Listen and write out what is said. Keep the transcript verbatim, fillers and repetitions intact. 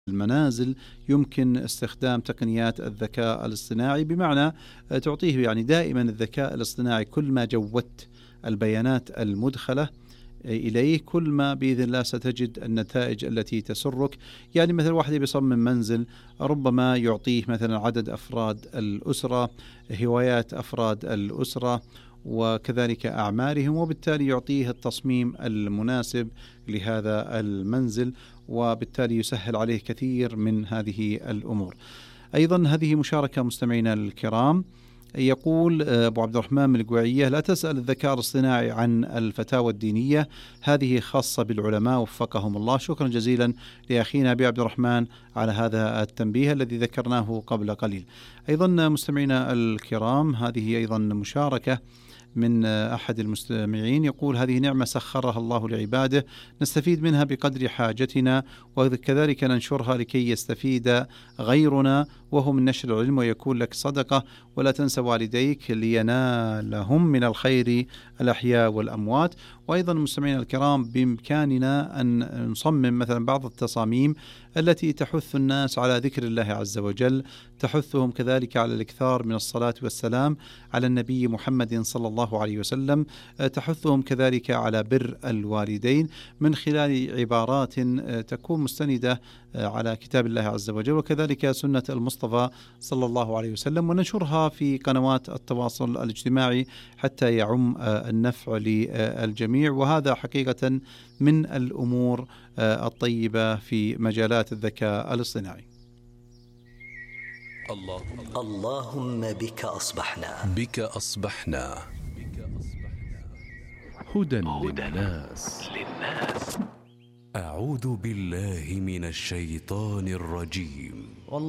المنازل يمكن استخدام تقنيات الذكاء الاصطناعي، بمعنى تعطيه يعني دائما الذكاء الاصطناعي كل ما جودت البيانات المدخلة إليه كل ما بإذن الله ستجد النتائج التي تسرك. يعني مثل واحد بيصمم منزل ربما يعطيه مثلا عدد أفراد الأسرة، هوايات أفراد الأسرة، وكذلك أعمارهم، وبالتالي يعطيه التصميم المناسب لهذا المنزل، وبالتالي يسهل عليه كثير من هذه الأمور. أيضا هذه مشاركة مستمعينا الكرام، يقول أبو عبد الرحمن من القويعية: لا تسأل الذكاء الاصطناعي عن الفتاوى الدينية، هذه خاصة بالعلماء وفقهم الله. شكرا جزيلا لأخينا أبي عبد الرحمن على هذا التنبيه الذي ذكرناه قبل قليل. أيضا مستمعينا الكرام، هذه أيضا مشاركة من أحد المستمعين، يقول: هذه نعمة سخرها الله لعباده، نستفيد منها بقدر حاجتنا، وكذلك ننشرها لكي يستفيد غيرنا، وهو من نشر العلم ويكون لك صدقة، ولا تنسى والديك لينالهم من الخير الأحياء والأموات. وأيضا مستمعينا الكرام، بإمكاننا أن نصمم مثلا بعض التصاميم التي تحث الناس على ذكر الله عز وجل، تحثهم كذلك على الإكثار من الصلاة والسلام على النبي محمد صلى الله عليه وسلم، تحثهم كذلك على بر الوالدين من خلال عبارات تكون مستندة على كتاب الله عز وجل وكذلك سنة المصطفى صلى الله عليه وسلم، وننشرها في قنوات التواصل الاجتماعي حتى يعم النفع للجميع. وهذا حقيقة من الأمور الطيبة في مجالات الذكاء الاصطناعي. اللهم بك أصبحنا بك أصبحنا هدى للناس. أعوذ بالله من الشيطان الرجيم.